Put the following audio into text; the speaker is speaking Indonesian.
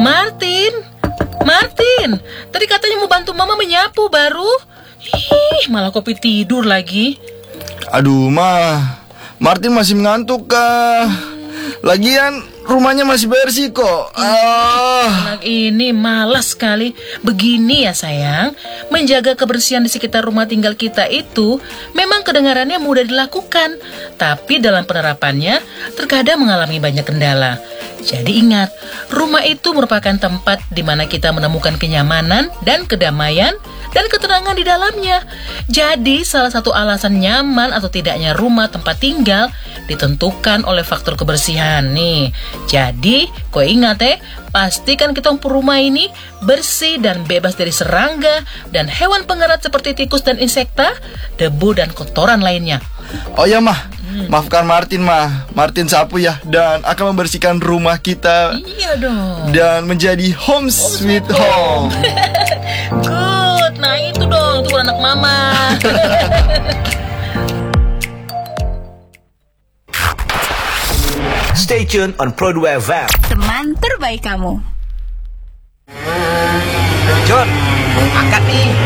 Martin, Martin, tadi katanya mau bantu mama menyapu baru. Ih, malah kopi tidur lagi. Aduh, Martin masih mengantuk kah? Lagian rumahnya masih bersih kok. Anak ini malas sekali. Begini ya sayang, menjaga kebersihan di sekitar rumah tinggal kita itu memang kedengarannya mudah dilakukan, tapi dalam penerapannya terkadang mengalami banyak kendala. Jadi ingat, rumah itu merupakan tempat di mana kita menemukan kenyamanan dan kedamaian dan ketenangan di dalamnya. Jadi salah satu alasan nyaman atau tidaknya rumah tempat tinggal ditentukan oleh faktor kebersihan nih. Jadi, kau ingat pastikan kita rumah ini bersih dan bebas dari serangga dan hewan pengerat seperti tikus dan insekta, debu dan kotoran lainnya. Oh ya, maafkan Martin, Martin sapu ya, dan akan membersihkan rumah kita. Iya dong. Dan menjadi home sweet home. Good, nah itu dong, tuh anak mama. Stay tuned on Pro 2 FM. Teman terbaik kamu. John, angkat nih.